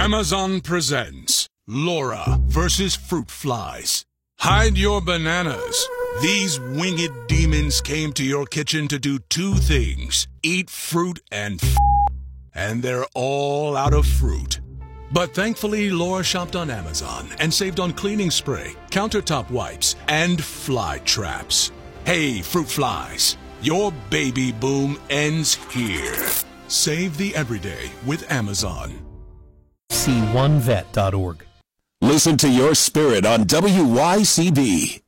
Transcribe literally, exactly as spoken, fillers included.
Amazon presents Laura versus Fruit Flies. Hide your bananas. These winged demons came to your kitchen to do two things: eat fruit and f***. And they're all out of fruit. But thankfully, Laura shopped on Amazon and saved on cleaning spray, countertop wipes, and fly traps. Hey, fruit flies, your baby boom ends here. Save the everyday with Amazon. C one vet dot org. Listen to your spirit on W Y C B.